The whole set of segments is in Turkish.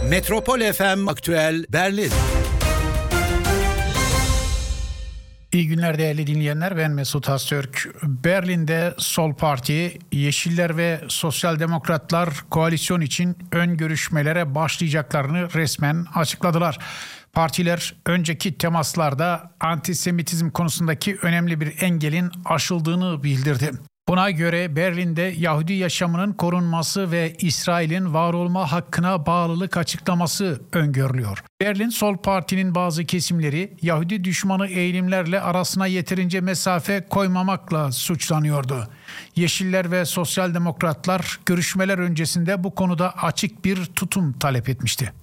Metropol FM Aktüel Berlin. İyi günler değerli dinleyenler, ben Mesut Öztürk. Berlin'de Sol Parti, Yeşiller ve Sosyal Demokratlar koalisyon için ön görüşmelere başlayacaklarını resmen açıkladılar. Partiler önceki temaslarda antisemitizm konusundaki önemli bir engelin aşıldığını bildirdi. Buna göre Berlin'de Yahudi yaşamının korunması ve İsrail'in var olma hakkına bağlılık açıklaması öngörülüyor. Berlin Sol Parti'nin bazı kesimleri Yahudi düşmanı eğilimlerle arasına yeterince mesafe koymamakla suçlanıyordu. Yeşiller ve Sosyal Demokratlar görüşmeler öncesinde bu konuda açık bir tutum talep etmişti.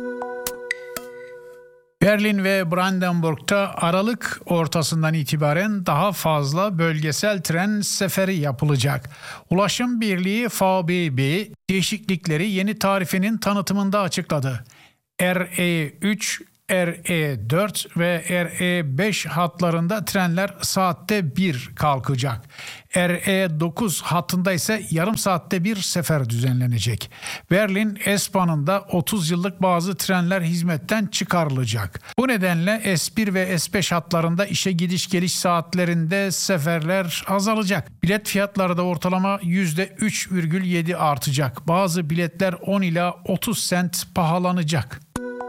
Berlin ve Brandenburg'da Aralık ortasından itibaren daha fazla bölgesel tren seferi yapılacak. Ulaşım Birliği VBB değişiklikleri yeni tarifenin tanıtımında açıkladı. RE3, RE4 ve RE5 hatlarında trenler saatte 1 kalkacak. RE9 hattında ise yarım saatte bir sefer düzenlenecek. Berlin S-Bahn'ında 30 yıllık bazı trenler hizmetten çıkarılacak. Bu nedenle S1 ve S5 hatlarında işe gidiş geliş saatlerinde seferler azalacak. Bilet fiyatları da ortalama %3,7 artacak. Bazı biletler 10 ila 30 sent pahalanacak.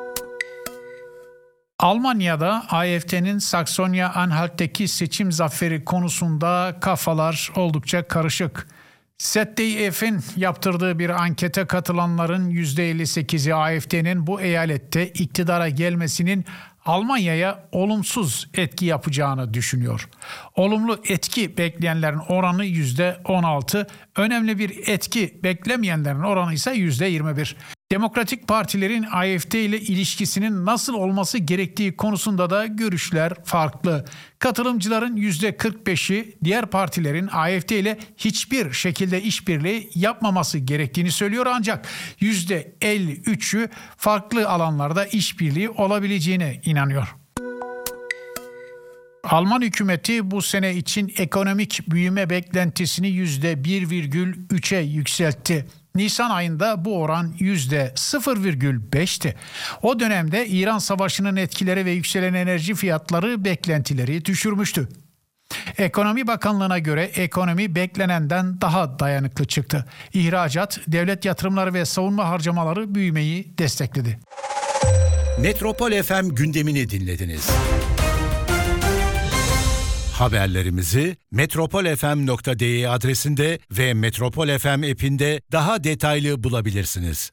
Almanya'da AfD'nin Saksonya-Anhalt'teki seçim zaferi konusunda kafalar oldukça karışık. ZDF'in yaptırdığı bir ankete katılanların %58'i AfD'nin bu eyalette iktidara gelmesinin Almanya'ya olumsuz etki yapacağını düşünüyor. Olumlu etki bekleyenlerin oranı %16, önemli bir etki beklemeyenlerin oranı ise %21. Demokratik partilerin AfD ile ilişkisinin nasıl olması gerektiği konusunda da görüşler farklı. Katılımcıların %45'i diğer partilerin AfD ile hiçbir şekilde işbirliği yapmaması gerektiğini söylüyor, ancak %53'ü farklı alanlarda işbirliği olabileceğine inanıyor. Alman hükümeti bu sene için ekonomik büyüme beklentisini %1,3'e yükseltti. Nisan ayında bu oran %0,5'ti. O dönemde İran Savaşı'nın etkileri ve yükselen enerji fiyatları beklentileri düşürmüştü. Ekonomi Bakanlığı'na göre ekonomi beklenenden daha dayanıklı çıktı. İhracat, devlet yatırımları ve savunma harcamaları büyümeyi destekledi. Metropol FM gündemini dinlediniz. Haberlerimizi metropolfm.de adresinde ve Metropol FM app'inde daha detaylı bulabilirsiniz.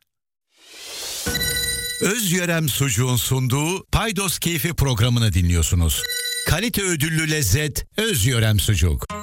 Özyörem Sucuğun sunduğu Paydos Keyfi programını dinliyorsunuz. Kalite ödüllü lezzet Özyörem Sucuk.